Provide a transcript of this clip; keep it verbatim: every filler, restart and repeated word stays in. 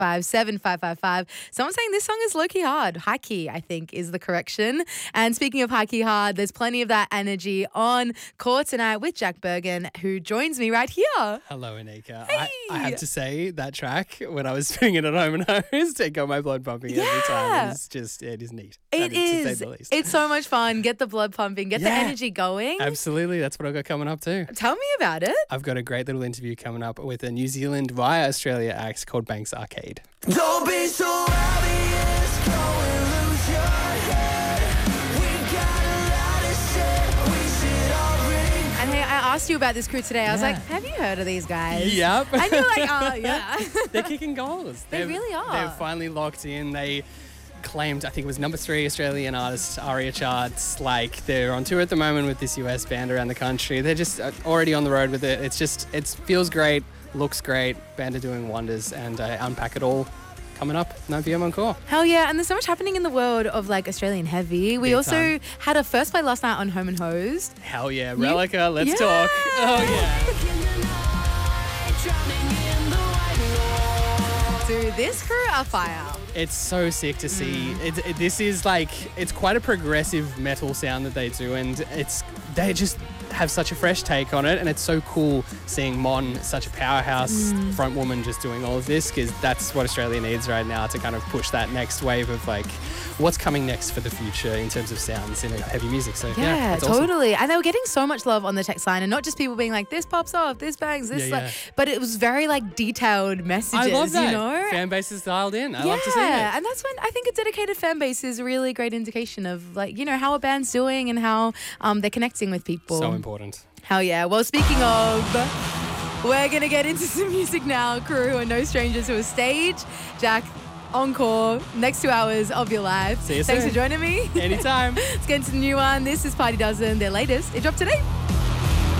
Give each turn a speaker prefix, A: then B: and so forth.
A: five seven five five five. Someone's saying this song is low-key hard. High-key, I think, is the correction. And speaking of high-key hard, there's plenty of that energy on Core tonight with Jack Bergen, who joins me right here.
B: Hello, Anika.
A: Hey.
B: I, I have to say, that track, when I was singing it at home and hosed, it got my blood pumping
A: Yeah.
B: every time. It's just, it is neat.
A: It
B: That is, to
A: is.
B: say the least.
A: It's so much fun. Get the blood pumping. Get the
B: Yeah.
A: energy going.
B: Absolutely. That's what I've got coming up too.
A: Tell me about it.
B: I've got a great little interview coming up with a New Zealand via Australia act called Banks Arcade.
C: Don't be so obvious, go and lose your head. We got a lot of shit, we should all ring.
A: And hey, I asked you about this crew today. I was
B: Yeah.
A: like, have you heard of these guys?
B: Yep.
A: And you're like, oh, yeah.
B: They're kicking goals.
A: They
B: They've-
A: really are.
B: They're finally locked in. They claimed, I think it was number three Australian artist ARIA charts. Like, they're on tour at the moment with this U S band around the country. They're just uh, already on the road with it. It's just, it feels great, looks great. Band are doing wonders, and I unpack it all coming up nine p.m. on Core.
A: Hell yeah. And there's so much happening in the world of like Australian heavy. We
B: Big
A: also
B: time.
A: had a first play last night on Home and Hosed.
B: Hell yeah, Relica, let's
A: Yeah.
B: talk. Oh yeah.
C: In the night, drowning in the white noise.
A: Dude, this crew are fire.
B: It's so sick to see.
A: Mm.
B: It, it, this is like, it's quite a progressive metal sound that they do, and it's, they just have such a fresh take on it, and it's so cool seeing Mon, such a powerhouse
A: Mm.
B: front woman, just doing all of this, because that's what Australia needs right now to kind of push that next wave of like what's coming next for the future in terms of sounds in heavy music. So yeah,
A: Yeah,
B: it's awesome.
A: totally. And they were getting so much love on the text line, and not just people being like, this pops off, this bangs, this,
B: Yeah,
A: like,
B: yeah.
A: but it was very like detailed messages,
B: I love that.
A: you know?
B: Fan base is dialed in. I
A: yeah,
B: love to see it.
A: and that's when I think a dedicated fan base is a really great indication of like, you know, how a band's doing and how um, they're connecting with people.
B: So important.
A: Hell yeah. Well, speaking of, we're going to get into some music now. Crew are no strangers to a stage. Jack, Encore, next two hours of your life.
B: See you
A: Thanks
B: soon.
A: for joining me.
B: Anytime.
A: Let's get into the new one. This is Party Dozen, their latest. It dropped today.